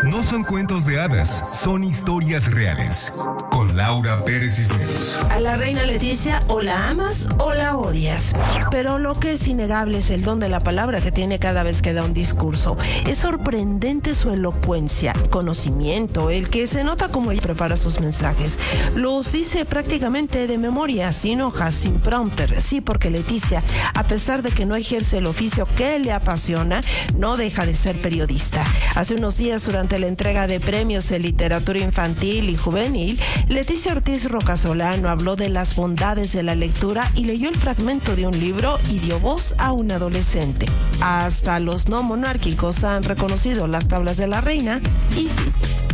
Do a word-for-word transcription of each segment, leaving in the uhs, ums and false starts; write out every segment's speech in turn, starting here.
No son cuentos de hadas, son historias reales. Con Laura Pérez Cisneros. A la reina Leticia o la amas o la odias. Pero lo que es innegable es el don de la palabra que tiene cada vez que da un discurso. Es sorprendente su elocuencia, conocimiento, el que se nota cómo ella prepara sus mensajes. Los dice prácticamente de memoria, sin hojas, sin prompter. Sí, porque Leticia, a pesar de que no ejerce el oficio que le apasiona, no deja de ser periodista. Hace unos días, durante la entrega de premios de literatura infantil y juvenil, Leticia Ortiz Rocasolano habló de las bondades de la lectura y leyó el fragmento de un libro y dio voz a un adolescente. Hasta los no monárquicos han reconocido las tablas de la reina y sí.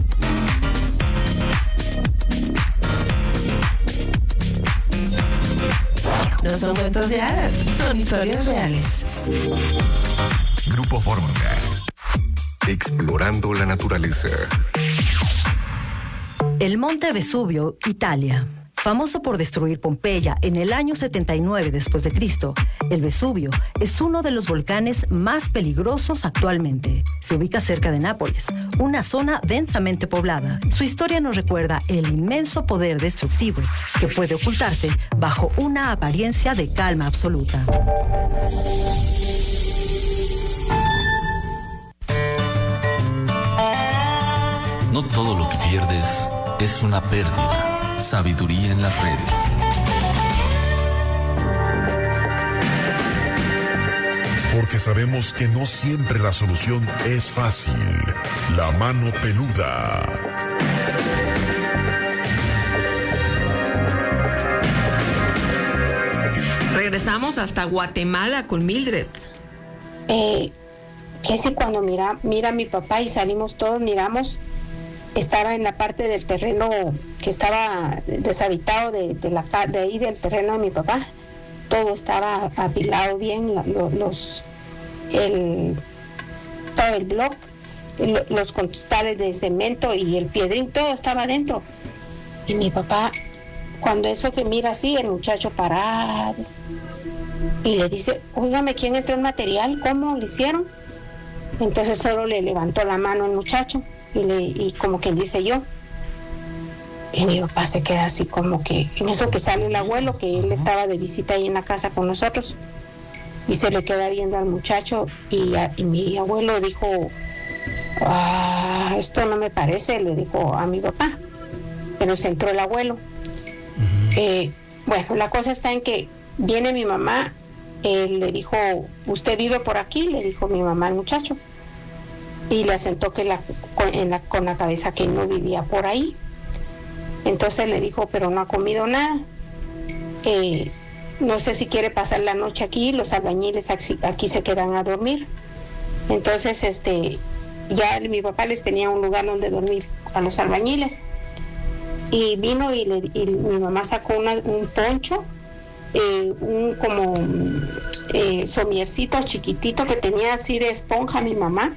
No son cuentos de hadas, son historias reales. Grupo Fórmula. Explorando la naturaleza. El Monte Vesubio, Italia. Famoso por destruir Pompeya en el año setenta y nueve después de Cristo, el Vesubio es uno de los volcanes más peligrosos actualmente. Se ubica cerca de Nápoles, una zona densamente poblada. Su historia nos recuerda el inmenso poder destructivo que puede ocultarse bajo una apariencia de calma absoluta. No todo lo que pierdes es una pérdida. Sabiduría en las redes. Porque sabemos que no siempre la solución es fácil. La mano peluda. Regresamos hasta Guatemala con Mildred. Eh, que si cuando mira, mira a mi papá y salimos todos, miramos, estaba en la parte del terreno que estaba deshabitado de, de, la, de ahí del terreno de mi papá. Todo estaba apilado bien, los, los el, todo el bloque, los costales de cemento y el piedrín, todo estaba adentro. Y mi papá, cuando eso que mira así, el muchacho parado, y le dice, óigame, ¿quién entró el material? ¿Cómo lo hicieron? Entonces solo le levantó la mano el muchacho. Y, le, y como quien dice yo, y mi papá se queda así como que, en eso que sale el abuelo, que él estaba de visita ahí en la casa con nosotros, y se le queda viendo al muchacho, y, a, y mi abuelo dijo, ah, esto no me parece, le dijo a mi papá, pero se entró el abuelo. Uh-huh. Eh, bueno, la cosa está en que viene mi mamá, él le dijo, ¿usted vive por aquí? Le dijo mi mamá al muchacho. Y le asentó que la, con, en la, con la cabeza que no vivía por ahí. Entonces le dijo, pero no ha comido nada. Eh, no sé si quiere pasar la noche aquí, los albañiles aquí, aquí se quedan a dormir. Entonces, este, ya mi papá les tenía un lugar donde dormir a los albañiles. Y vino y, le, y mi mamá sacó una, un poncho, eh, un como eh, somiercito chiquitito que tenía así de esponja mi mamá.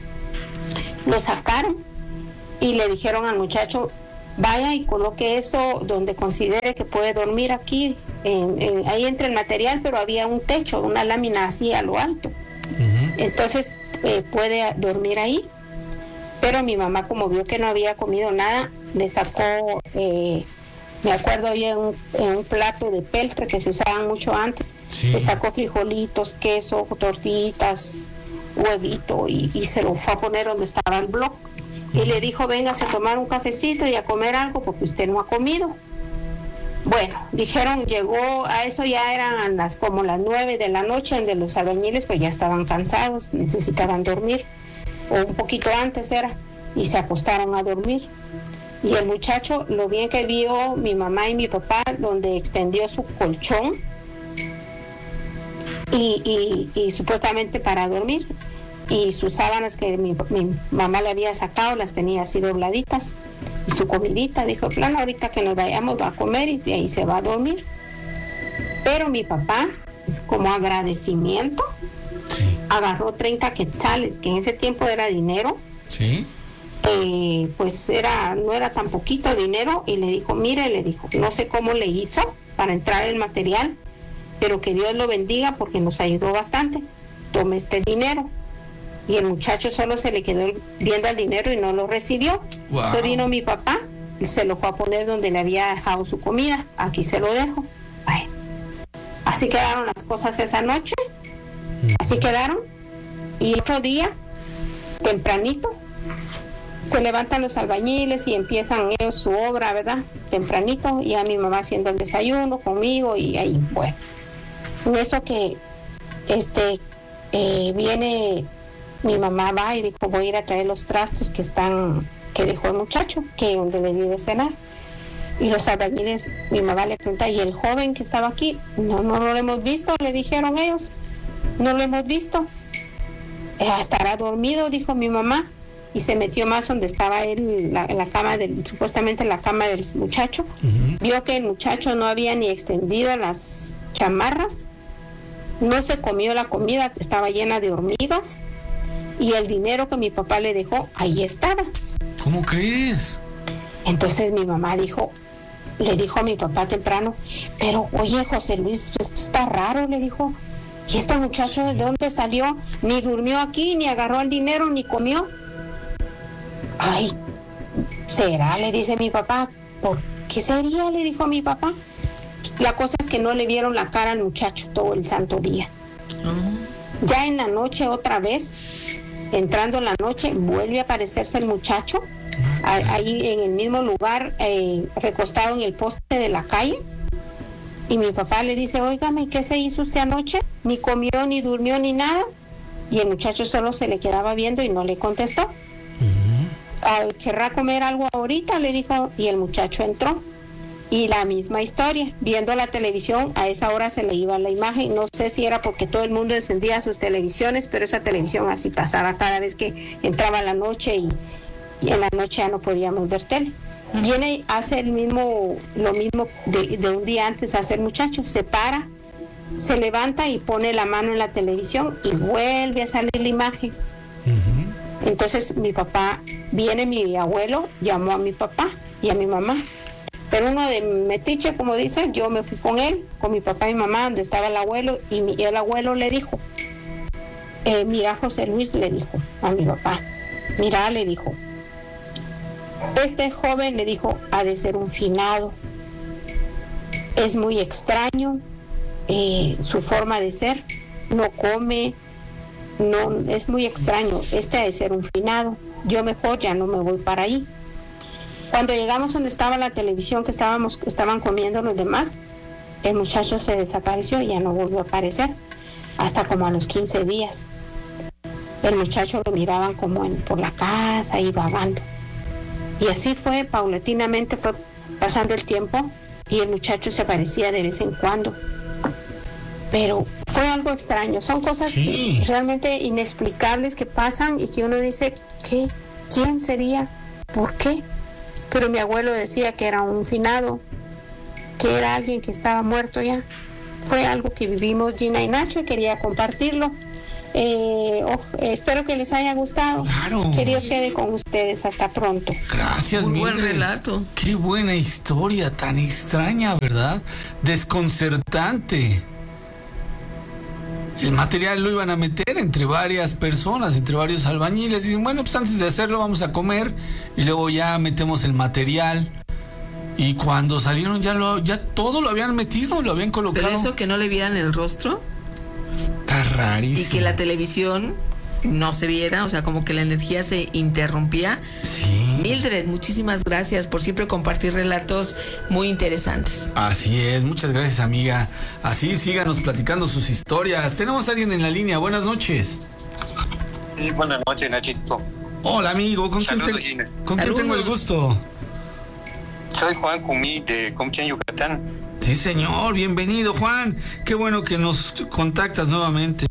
Lo sacaron y le dijeron al muchacho, vaya y coloque eso donde considere que puede dormir aquí, en, en, ahí entra el material, pero había un techo, una lámina así a lo alto. Uh-huh. Entonces eh, puede dormir ahí. Pero mi mamá, como vio que no había comido nada, le sacó, eh, me acuerdo yo en un, en un plato de peltre que se usaban mucho antes, sí. Le sacó frijolitos, queso, tortillitas, huevito y, y se lo fue a poner donde estaba el bloque y le dijo, véngase a tomar un cafecito y a comer algo porque usted no ha comido. Bueno, dijeron, llegó a eso, ya eran las como las nueve de la noche, donde los albañiles pues ya estaban cansados, necesitaban dormir, o un poquito antes era, y se acostaron a dormir. Y el muchacho, lo bien que vio mi mamá y mi papá, donde extendió su colchón Y, y, y supuestamente para dormir, y sus sábanas que mi, mi mamá le había sacado las tenía así dobladitas, y su comidita, dijo, plano, ahorita que nos vayamos va a comer y de ahí se va a dormir. Pero mi papá, como agradecimiento, sí, agarró treinta quetzales, que en ese tiempo era dinero, sí, eh, pues era no era tan poquito dinero, y le dijo, mire, le dijo, no sé cómo le hizo para entrar el material, pero que Dios lo bendiga porque nos ayudó bastante, tome este dinero. y el muchacho solo se le quedó viendo el dinero y no lo recibió. Wow. Entonces vino mi papá y se lo fue a poner donde le había dejado su comida. Aquí se lo dejo. Ay. Así quedaron las cosas esa noche. Así quedaron. Y otro día, tempranito, se levantan los albañiles y empiezan ellos su obra, ¿verdad? Tempranito, y a mi mamá haciendo el desayuno conmigo y ahí, bueno. En eso que este eh, viene, mi mamá va y dijo, voy a ir a traer los trastos que están, que dejó el muchacho, que donde le di de cenar. Y los albañiles, mi mamá le pregunta, ¿y el joven que estaba aquí? No, no lo hemos visto, le dijeron ellos. No lo hemos visto. Eh, estará dormido, dijo mi mamá. Y se metió más donde estaba él, la, la cama del, supuestamente la cama del muchacho. Uh-huh. Vio que el muchacho no había ni extendido las chamarras, no se comió la comida, estaba llena de hormigas, y el dinero que mi papá le dejó, ahí estaba. ¿Cómo crees? Entonces mi mamá dijo, le dijo a mi papá temprano, pero oye, José Luis, esto está raro, le dijo, ¿y este muchacho de dónde salió? Ni durmió aquí, ni agarró el dinero, ni comió. Ay, ¿será? Le dice mi papá. ¿Por qué sería? Le dijo mi papá. La cosa es que no le vieron la cara al muchacho todo el santo día. Uh-huh. Ya en la noche otra vez, entrando en la noche, vuelve a aparecerse el muchacho, uh-huh. ahí en el mismo lugar, eh, recostado en el poste de la calle. Y mi papá le dice, óigame, ¿qué se hizo usted anoche? Ni comió, ni durmió, ni nada. Y el muchacho solo se le quedaba viendo y no le contestó. ¿Querrá comer algo ahorita? Le dijo, y el muchacho entró. Y la misma historia, viendo la televisión, a esa hora se le iba la imagen. No sé si era porque todo el mundo encendía sus televisiones, pero esa televisión así pasaba cada vez que entraba la noche y, y en la noche ya no podíamos ver tele. Viene, hace el mismo, lo mismo de, de un día antes, hace el muchacho, se para, se levanta y pone la mano en la televisión y vuelve a salir la imagen. Uh-huh. Entonces mi papá, viene mi abuelo, llamó a mi papá y a mi mamá. Pero uno de metiche, como dicen, yo me fui con él, con mi papá y mi mamá, donde estaba el abuelo, y, mi, y el abuelo le dijo, eh, mira, José Luis, le dijo a mi papá, mira, le dijo, este joven, le dijo, ha de ser un finado. Es muy extraño eh, su forma de ser, no come, no, es muy extraño, este ha de ser un finado. Yo mejor ya no me voy para ahí. Cuando llegamos donde estaba la televisión que estábamos, estaban comiendo los demás, el muchacho se desapareció y ya no volvió a aparecer hasta como a los quince días. El muchacho lo miraban como en, por la casa y vagando. Y así fue, paulatinamente fue pasando el tiempo y el muchacho se aparecía de vez en cuando. Pero fue algo extraño, son cosas sí. realmente inexplicables que pasan y que uno dice, ¿qué? ¿Quién sería? ¿Por qué? Pero mi abuelo decía que era un finado, que era alguien que estaba muerto ya. Fue algo que vivimos Gina y Nacho y quería compartirlo. Eh, oh, eh, espero que les haya gustado. Claro. Que Dios quede con ustedes. Hasta pronto. Gracias, muy buen Mildred. relato. Qué buena historia, tan extraña, ¿verdad? Desconcertante. El material lo iban a meter entre varias personas, entre varios albañiles. Dicen, bueno, pues antes de hacerlo vamos a comer y luego ya metemos el material. Y cuando salieron ya lo, ya todo lo habían metido, lo habían colocado. Pero eso que no le vieran el rostro. Está rarísimo. Y que la televisión no se viera, o sea, como que la energía se interrumpía. Sí. Mildred, muchísimas gracias por siempre compartir relatos muy interesantes. Así es, muchas gracias, amiga. Así síganos platicando sus historias. Tenemos a alguien en la línea, buenas noches. Sí, buenas noches, Nachito. Hola, amigo, ¿con, Saludos, quién, te, Gina. ¿con quién tengo el gusto? Soy Juan Cumí de Comchán, Yucatán. Sí, señor, bienvenido, Juan. Qué bueno que nos contactas nuevamente.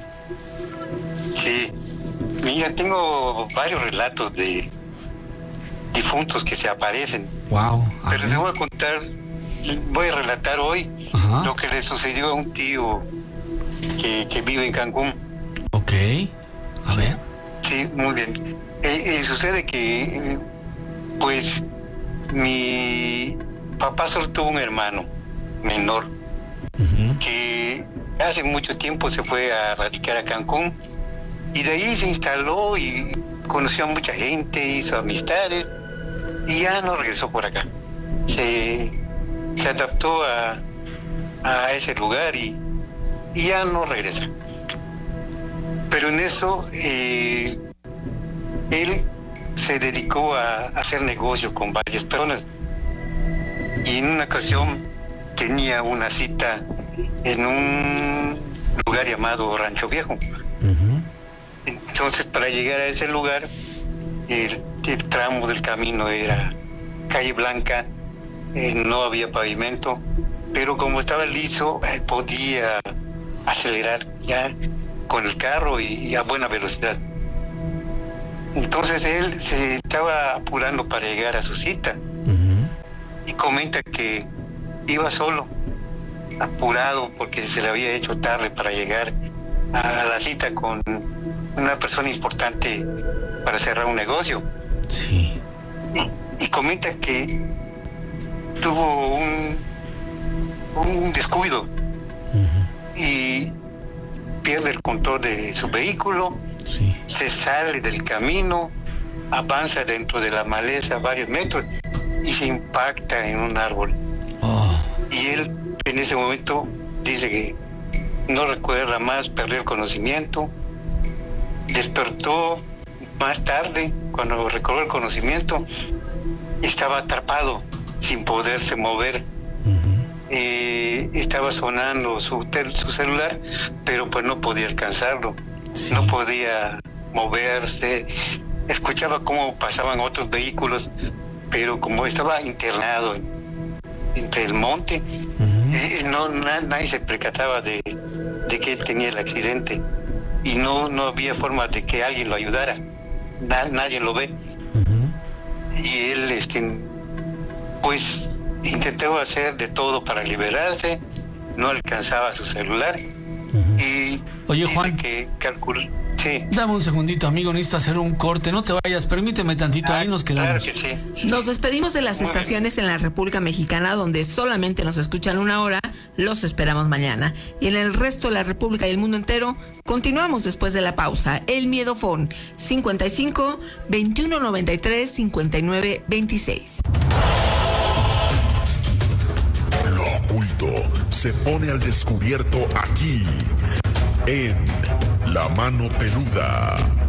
Sí, mira, tengo varios relatos de difuntos que se aparecen. Wow. Pero les voy a contar, voy a relatar hoy Ajá. lo que le sucedió a un tío que, que vive en Cancún. Ok, a ver. Sí, muy bien. Eh, eh, sucede que, eh, pues, mi papá solo tuvo un hermano menor uh-huh. que hace mucho tiempo se fue a radicar a Cancún Y de ahí se instaló y conoció a mucha gente, hizo amistades y ya no regresó por acá. Se, se adaptó a, a ese lugar y, y ya no regresa. Pero en eso eh, él se dedicó a, a hacer negocio con varias personas. Y en una ocasión tenía una cita en un lugar llamado Rancho Viejo. Uh-huh. Entonces, para llegar a ese lugar, el, el tramo del camino era calle blanca, eh, no había pavimento, pero como estaba liso, eh, podía acelerar ya con el carro y, y a buena velocidad. Entonces él se estaba apurando para llegar a su cita. Uh-huh. Y comenta que iba solo, apurado porque se le había hecho tarde para llegar a la cita con una persona importante para cerrar un negocio. Sí. Y, y comenta que tuvo un, un descuido. Uh-huh. Y pierde el control de su vehículo. Sí. Se sale del camino, avanza dentro de la maleza varios metros y se impacta en un árbol. Oh. Y él en ese momento dice que no recuerda más, perdió el conocimiento. Despertó más tarde, cuando recobró el conocimiento, estaba atrapado, sin poderse mover. Uh-huh. Eh, estaba sonando su, tel- su celular, pero pues no podía alcanzarlo. Sí. No podía moverse. Escuchaba cómo pasaban otros vehículos, pero como estaba internado entre el monte, uh-huh. eh, no na- nadie se percataba de, de que él tenía el accidente y no no había forma de que alguien lo ayudara. Na- nadie lo ve. Uh-huh. Y él este pues intentó hacer de todo para liberarse, no alcanzaba su celular. Uh-huh. Y oye, Juan, que calculó. Sí. Dame un segundito, amigo, necesito hacer un corte, no te vayas, permíteme tantito, ah, ahí nos quedamos. Claro que sí, sí. Nos despedimos de las Muy estaciones bien. En la República Mexicana, donde solamente nos escuchan una hora, los esperamos mañana. Y en el resto de la República y el mundo entero, continuamos después de la pausa. El Miedofón, cincuenta y cinco, veintiuno noventa y tres, cincuenta y nueve veintiséis. Lo oculto se pone al descubierto aquí, en La Mano Peluda.